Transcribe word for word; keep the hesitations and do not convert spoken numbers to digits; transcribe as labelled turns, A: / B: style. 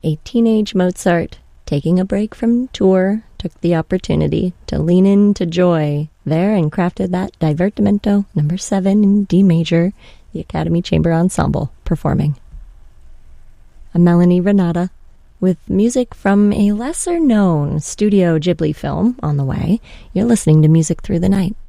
A: A teenage Mozart, taking a break from tour, took the opportunity to lean into joy there and crafted that Divertimento number seven in D major, the Academy Chamber Ensemble performing. A Melanie Renata with music from a lesser-known Studio Ghibli film on the way. You're listening to Music Through the Night.